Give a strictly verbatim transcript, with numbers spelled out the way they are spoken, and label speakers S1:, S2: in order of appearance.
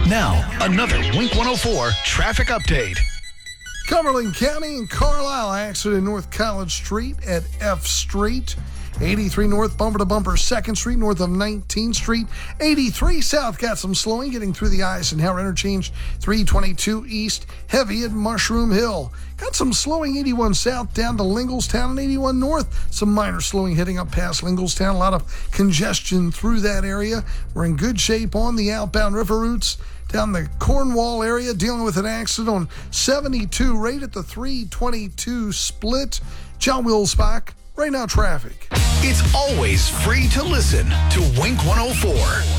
S1: Now, another Wink one oh four traffic update.
S2: Cumberland County and Carlisle, accident North College Street at F Street. eighty-three North, bumper to bumper, second Street, north of nineteenth Street. eighty-three South, got some slowing, getting through the Eisenhower interchange. three twenty-two East, heavy at Mushroom Hill. Got some slowing, eighty-one South down to Linglestown, and eighty-one North. Some minor slowing heading up past Linglestown. A lot of congestion through that area. We're in good shape on the outbound river routes. Down the Cornwall area, dealing with an accident on seventy-two, right at the three twenty-two split. John Wilsbach, right now traffic.
S1: It's always free to listen to Wink one oh four.